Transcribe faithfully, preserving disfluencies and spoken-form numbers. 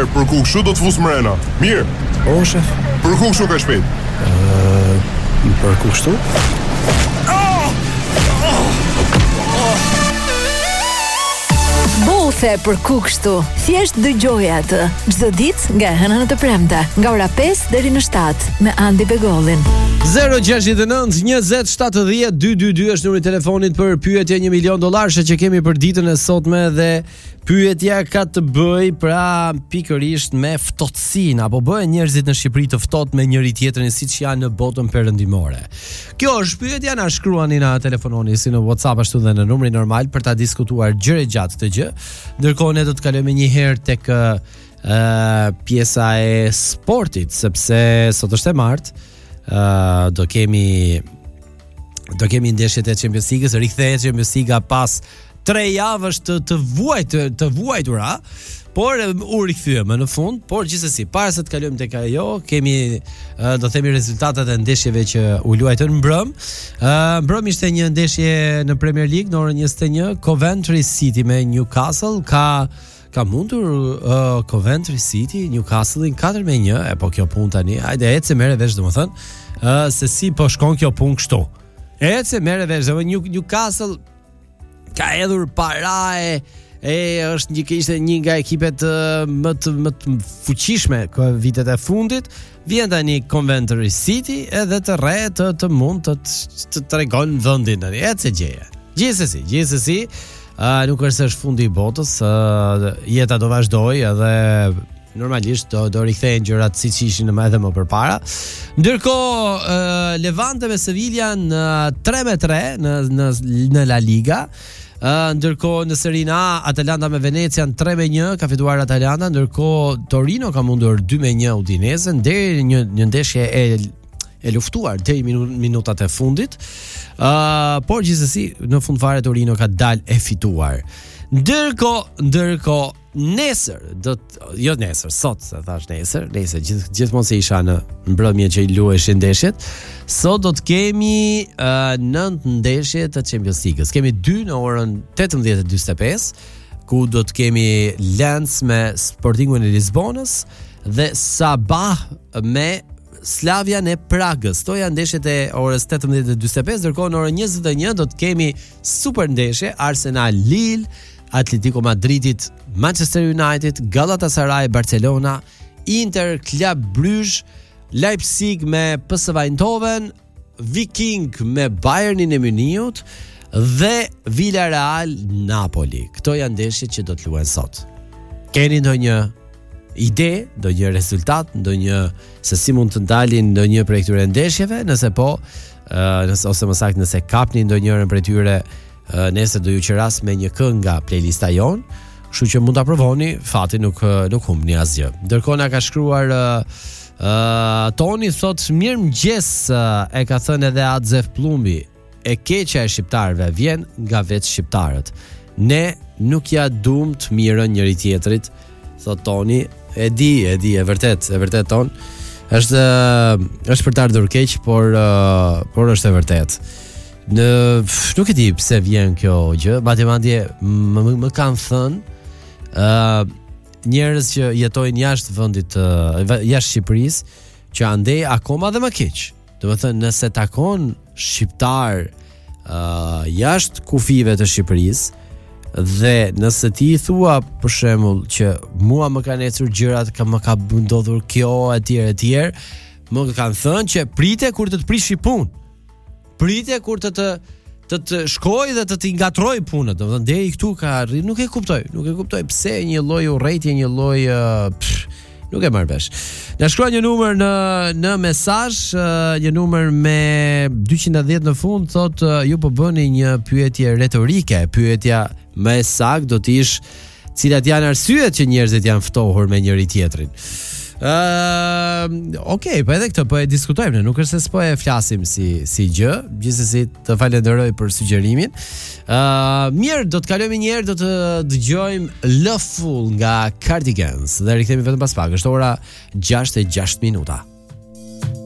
herë, për ku kështu do të fus mrena. Mirë. Po, shef. Për ku kështu ka shpejt? Ë, për ku kështu? Bolthe për ku kështu. Thjesht dëgjoj atë çdo ditë nga hëna në të premte, nga ora pesë deri në shtatë me Andi Begollin. zero gjasht e nëntë njëzet shtatëdhjetë dyqindë është numri i telefonit për pyetje një milion dollarësh që kemi për ditën e sotme dhe pyetja ka të bëj pra pikërisht me ftohtësinë, apo bëhen njerëzit në Shqipëri të ftohtë me njëri tjetrin siç janë në botën perëndimore. Kjo është pyetja, na shkruani, na telefononi si në WhatsApp ashtu dhe në numrin normal për ta diskutuar gjëre gjatë këtë gjë. Ndërkohë ne do të kalojmë një herë tek uh, pjesa e sportit, sepse sot është e martë. Uh, do kemi do kemi ndeshjet e Champions League-s, rikthehet Champions League pas tre javësh të të vuajtur, të vuajtura, por u rikthyem në fund, por gjithsesi para se të kalojmë tek ajo, kemi uh, do themi rezultatet e ndeshjeve që u luajtën mbrëm. Uh, mbrëm ishte një ndeshje në Premier League në orën njëzet e një, Coventry City me Newcastle, ka ka mundur uh, Coventry City Newcastle-in katër me një, e po kjo punë tani, hajde ecë merre vesh domethënë, uh, se si po shkon kjo punë kështu. Ecë merre vesh, New, Newcastle ka hedhur para e e është një ishte një nga ekipet uh, më të më të fuqishme ka vitet e fundit. Vjen tani Coventry City edhe të rre të, të mund të të tregon vendin tani. Ecë gjeje. Gjithsesi, gjithsesi Uh, nuk është është fundi i botës, uh, jeta do vazhdoj edhe normalisht do, do rikthehen gjërat siç ishin edhe më përpara. Ndërkohë uh, Levante me Sevilla në tre me tre në në në La Liga. Uh, ndërkohë në Serie A Atalanta me Venezia në tre me një ka fituar Atalanta, ndërkohë Torino ka mundur dy me një Udinese deri një një ndeshje e e luftuar deri minutat e fundit. Uh, por gjithsesi në fund fare Torino ka dalë e fituar. Ndërkohë, ndërkohë nesër do të, jo nesër, sot se thash nesër, nesër gjith, gjithmonë se isha në mbrëmje që i luheshin ndeshjet. Sot do të kemi uh, nëntë ndeshje të Champions League-s. Kemi dy në orën tetëmbëdhjetë e njëzet e pesë, ku do të kemi Lens me Sportingun e Lisbonës dhe Sabah me Slavia në Pragës. To janë ndeshjet e orës tetëmbëdhjetë e njëzet e pesë, ndërkohë në orën njëzet e një do të kemi super ndeshje Arsenal Lille, Atletico Madridit Manchester United, Galatasaray Barcelona, Inter Club Brugge, Leipzig me P S V Eindhoven, Viking me Bayernin e Muniut dhe Villarreal Napoli. Këto janë ndeshjet që do të luhen sot. Keni ndonjë ide, do një rezultat, do një se si mund të ndalin do një prej këtyre ndeshjeve, nëse po, uh, nëse, ose më saktë nëse kapni do njërën prej tyre, uh, nesër do ju qeras me një këngë nga playlista jon, kështu që mund ta provoni, fati nuk nuk humbni asgjë. Ndërkohë na ka shkruar uh, uh, Toni thot mirëmëngjes, uh, e ka thënë edhe Adzef Plumbi, e keqja e shqiptarëve vjen nga vetë shqiptarët. Ne nuk ja duam të mirën njëri tjetrit, thot Toni. E di, e di, e vërtet, e vërtet ton. Është është për të ardhur keq, por uh, por është e vërtet. Në nuk e di pse vjen kjo gjë, madje më, më, më kanë thënë ë uh, njerëz që jetojnë jashtë vendit, uh, jashtë Shqipërisë, që andej akoma dhe më keq. Domethënë, nëse takon shqiptar uh, jashtë kufive të Shqipërisë, dhe nëse ti i thua për shembull që mua më kanë ecur gjërat, ka më ka ndodhur kjo etj etj, më kanë thënë që prite kur të të prishi punë. Prite kur të të të të shkoj dhe të të ngatroj punën. Domethënë deri këtu ka arrit, nuk e kuptoj, nuk e kuptoj pse një lloj urrëtie, një lloj uh, nuk e marr vesh. Na shkruaj një numër në në mesazh, uh, një numër me dyqind e dhjetë në fund, thotë uh, ju po bëni një pyetje retorike. Pyetja më saktë do të ish cilat janë arsyet që njerëzit janë ftohur me njëri tjetrin. Ë, uh, okay, po edhe këtë po e diskutojmë, nuk është se s'po e flasim si si gjë, gjithsesi të falenderoj për sugjerimin. Ë, uh, mirë, do të kalojmë një herë, do të dëgjojmë Loveful nga Cardigans dhe rikthehemi vetëm pas pak. Është ora gjashtë e gjashtë minuta.